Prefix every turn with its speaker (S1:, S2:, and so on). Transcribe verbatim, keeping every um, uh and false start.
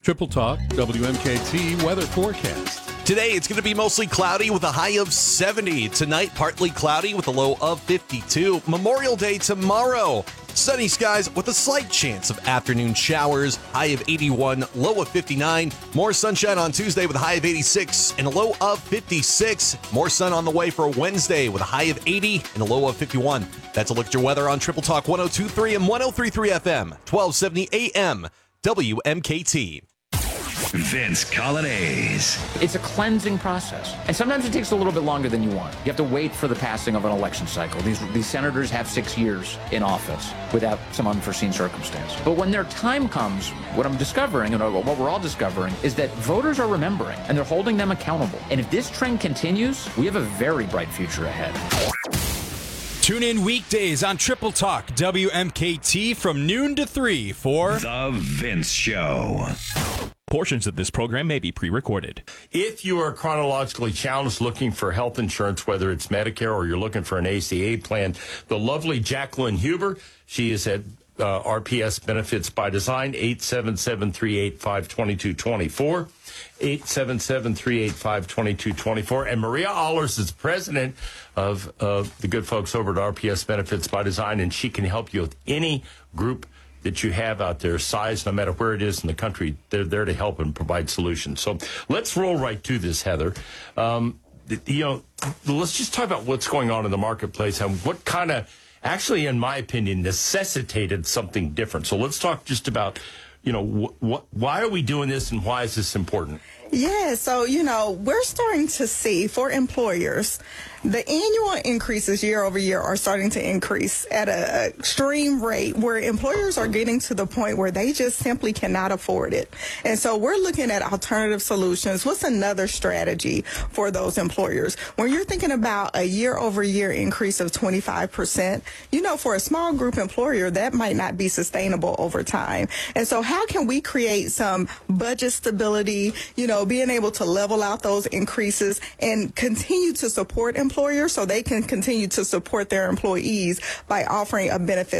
S1: Triple Talk W M K T weather forecast.
S2: Today, it's going to be mostly cloudy with a high of seventy. Tonight, partly cloudy with a low of fifty-two. Memorial Day tomorrow. Sunny skies with a slight chance of afternoon showers. High of eighty-one, low of fifty-nine. More sunshine on Tuesday with a high of eighty-six and a low of fifty-six. More sun on the way for Wednesday with a high of eighty and a low of fifty-one. That's a look at your weather on Triple Talk one oh two point three and one oh three point three F M, twelve seventy A M, W M K T.
S3: Vince Colonnese.
S4: It's a cleansing process, and sometimes it takes a little bit longer than you want. You have to wait for the passing of an election cycle. These these senators have six years in office without some unforeseen circumstance. But when their time comes, what I'm discovering, and what we're all discovering, is that voters are remembering, and they're holding them accountable. And if this trend continues, we have a very bright future ahead.
S5: Tune in weekdays on Triple Talk W M K T from noon to three for
S3: The Vince Show.
S6: Portions of this program may be pre-recorded.
S7: If you are chronologically challenged looking for health insurance, whether it's Medicare or you're looking for an A C A plan, the lovely Jacqueline Huber, she is at uh, R P S Benefits by Design, eight seven seven, three eight five, two two two four, eight seven seven, three eight five, two two two four. And Maria Allers is president of uh, the good folks over at R P S Benefits by Design, and she can help you with any group that you have out there, size, no matter where it is in the country. They're there to help and provide solutions. So let's roll right to this, Heather. Um, you know, let's just talk about what's going on in the marketplace and what kind of, actually, in my opinion, necessitated something different. So let's talk just about, you know, wh- wh- why are we doing this and why is this important?
S8: Yeah, so, you know, we're starting to see for employers, the annual increases year over year are starting to increase at an extreme rate where employers are getting to the point where they just simply cannot afford it. And so we're looking at alternative solutions. What's another strategy for those employers? When you're thinking about a year over year increase of twenty-five percent, you know, for a small group employer, that might not be sustainable over time. And so how can we create some budget stability, you know, being able to level out those increases and continue to support employers so they can continue to support their employees by offering a benefit